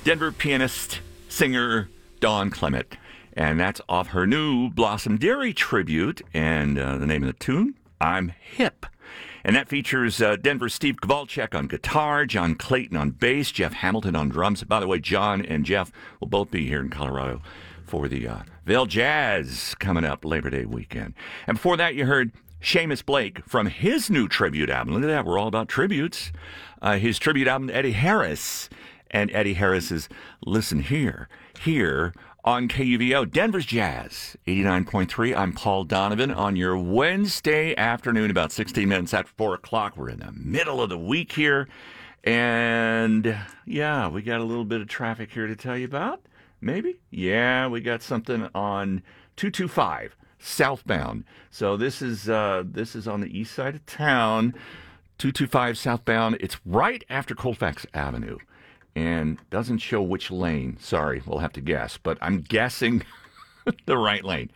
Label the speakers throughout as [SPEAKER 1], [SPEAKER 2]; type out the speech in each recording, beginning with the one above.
[SPEAKER 1] Denver pianist, singer Dawn Clement. And that's off her new Blossom Dairy tribute. And the name of the tune, I'm Hip. And that features Denver's Steve Kowalczyk on guitar, John Clayton on bass, Jeff Hamilton on drums. By the way, John and Jeff will both be here in Colorado for the Vail Jazz coming up Labor Day weekend. And before that, you heard Seamus Blake from his new tribute album. Look at that. We're all about tributes. His tribute album, Eddie Harris. And Eddie Harris is Listen Here on KUVO, Denver's Jazz, 89.3. I'm Paul Donovan on your Wednesday afternoon, about 16 minutes after 4 o'clock. We're in the middle of the week here. And, yeah, we got a little bit of traffic here to tell you about. Maybe? Yeah, we got something on 225 southbound. So this is on the east side of town, 225 southbound. It's right after Colfax Avenue. And doesn't show which lane. Sorry, we'll have to guess. But I'm guessing the right lane.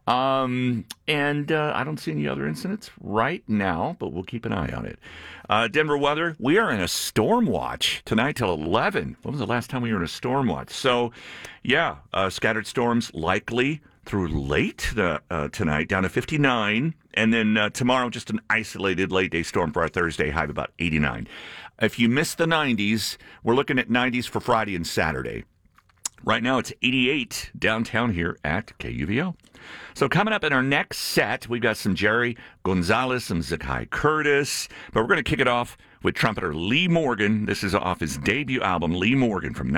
[SPEAKER 1] And I don't see any other incidents right now, but we'll keep an eye on it. Denver weather, we are in a storm watch tonight till 11. When was the last time we were in a storm watch? So, yeah, scattered storms likely through late tonight, down to 59. And then tomorrow, just an isolated late-day storm for our Thursday, high of about 89. If you missed the 90s, we're looking at 90s for Friday and Saturday. Right now, it's 88 downtown here at KUVO. So coming up in our next set, we've got some Jerry Gonzalez, some Zakai Curtis, but we're going to kick it off with trumpeter Lee Morgan. This is off his debut album, Lee Morgan, from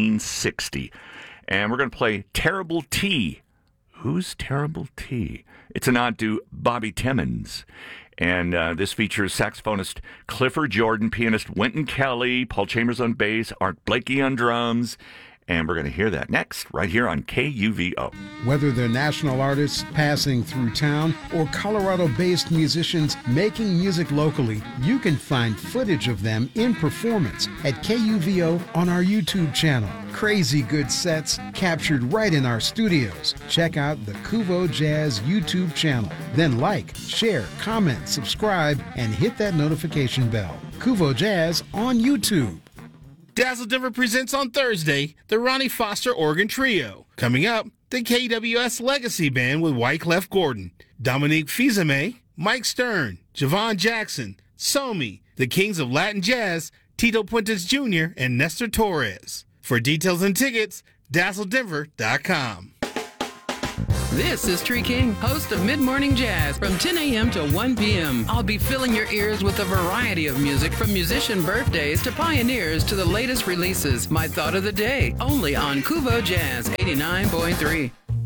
[SPEAKER 1] 1960. And we're going to play Terrible T. Who's Terrible T? It's a nod to Bobby Timmons. And this features saxophonist Clifford Jordan, pianist Wynton Kelly, Paul Chambers on bass, Art Blakey on drums. And we're going to hear that next, right here on KUVO.
[SPEAKER 2] Whether they're national artists passing through town or Colorado-based musicians making music locally, you can find footage of them in performance at KUVO on our YouTube channel. Crazy good sets captured right in our studios. Check out the Kuvo Jazz YouTube channel. Then like, share, comment, subscribe, and hit that notification bell. Kuvo Jazz on YouTube.
[SPEAKER 3] Dazzle Denver presents on Thursday the Ronnie Foster Organ Trio. Coming up, the KWS Legacy Band with Wyclef Gordon, Dominique Fils-Aimé, Mike Stern, Javon Jackson, Somi, the Kings of Latin Jazz, Tito Puentes Jr., and Nestor Torres. For details and tickets, dazzledenver.com.
[SPEAKER 4] This is Tree King, host of Mid Morning Jazz from 10 a.m. to 1 p.m. I'll be filling your ears with a variety of music from musician birthdays to pioneers to the latest releases. My thought of the day, only on Kuvo Jazz 89.3.